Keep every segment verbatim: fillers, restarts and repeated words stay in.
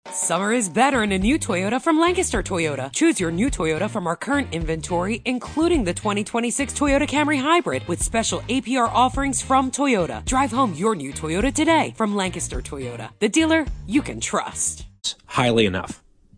Summer is better in a new Toyota from Lancaster Toyota. Choose your new Toyota from our current inventory, including the twenty twenty-six Toyota Camry Hybrid with special A P R offerings from Toyota. Drive home your new Toyota today from Lancaster Toyota, the dealer you can trust. Highly enough.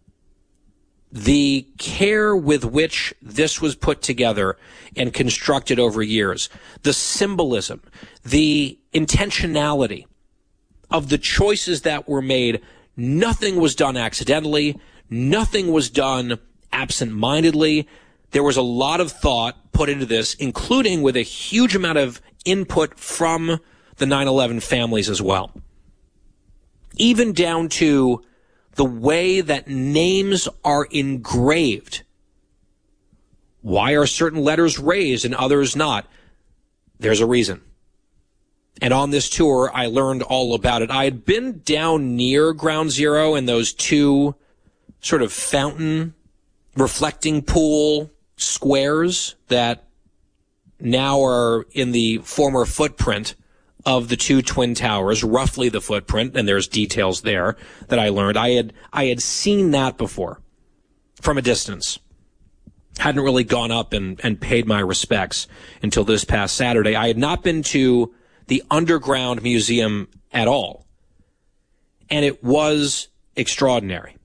The care with which this was put together and constructed over years, the symbolism, the intentionality of the choices that were made. Nothing was done accidentally. Nothing was done absent-mindedly. There was a lot of thought put into this, including with a huge amount of input from the nine eleven families as well. Even down to the way that names are engraved. Why are certain letters raised and others not? There's a reason. And on this tour, I learned all about it. I had been down near Ground Zero in those two sort of fountain reflecting pool squares that now are in the former footprint of the two Twin Towers, roughly the footprint, and there's details there that I learned. I had, I had seen that before from a distance. Hadn't really gone up and, and paid my respects until this past Saturday. I had not been to the underground museum at all. And it was extraordinary.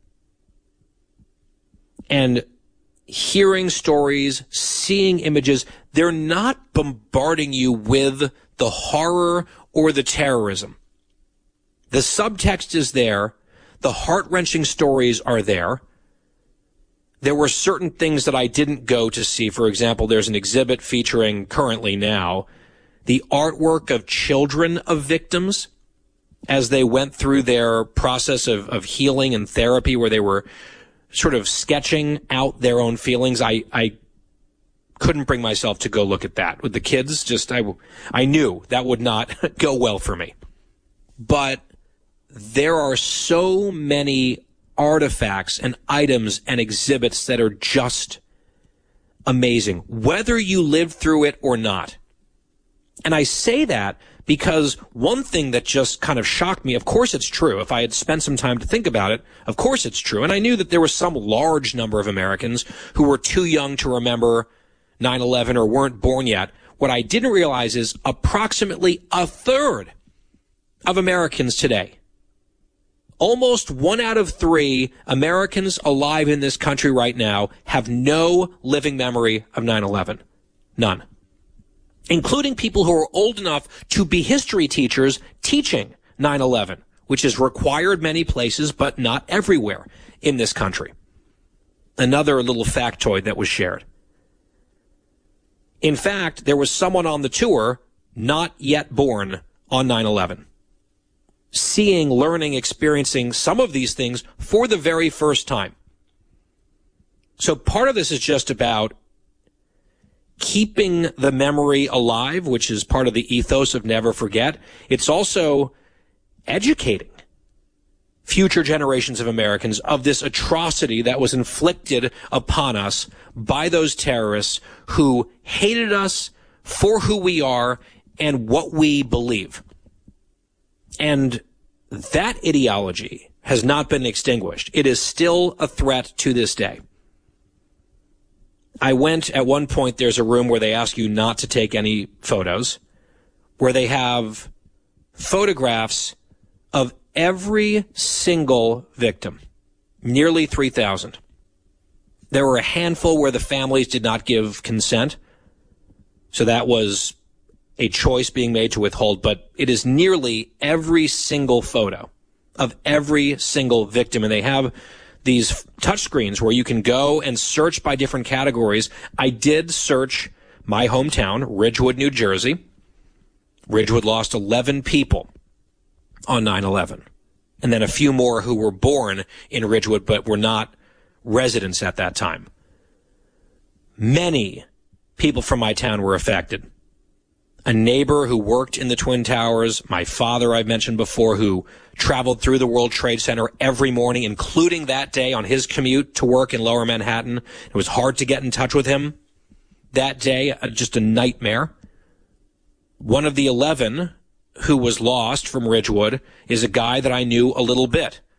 And hearing stories, seeing images, they're not bombarding you with the horror or the terrorism. The subtext is there. The heart-wrenching stories are there. There were certain things that I didn't go to see. For example, there's an exhibit featuring currently now the artwork of children of victims as they went through their process of, of healing and therapy, where they were sort of sketching out their own feelings. I, I couldn't bring myself to go look at that with the kids. Just, I, I knew that would not go well for me. But there are so many artifacts and items and exhibits that are just amazing, whether you lived through it or not. And I say that because one thing that just kind of shocked me, of course it's true. If I had spent some time to think about it, of course it's true. And I knew that there was some large number of Americans who were too young to remember nine eleven or weren't born yet. What I didn't realize is approximately a third of Americans today, almost one out of three Americans alive in this country right now, have no living memory of nine eleven. None. Including people who are old enough to be history teachers teaching nine eleven, which is required many places, but not everywhere in this country. Another little factoid that was shared. In fact, there was someone on the tour not yet born on nine eleven, seeing, learning, experiencing some of these things for the very first time. So part of this is just about keeping the memory alive, which is part of the ethos of Never Forget. It's also educating future generations of Americans of this atrocity that was inflicted upon us by those terrorists who hated us for who we are and what we believe. And that ideology has not been extinguished. It is still a threat to this day. I went, at one point, there's a room where they ask you not to take any photos, where they have photographs of every single victim, nearly three thousand. There were a handful where the families did not give consent, so that was a choice being made to withhold, but it is nearly every single photo of every single victim, and they have these touchscreens where you can go and search by different categories. I did search my hometown, Ridgewood, New Jersey. Ridgewood lost eleven people on nine eleven. And then a few more who were born in Ridgewood but were not residents at that time. Many people from my town were affected. A neighbor who worked in the Twin Towers, my father I've mentioned before, who traveled through the World Trade Center every morning, including that day on his commute to work in Lower Manhattan. It was hard to get in touch with him that day, just a nightmare. One of the eleven who was lost from Ridgewood is a guy that I knew a little bit.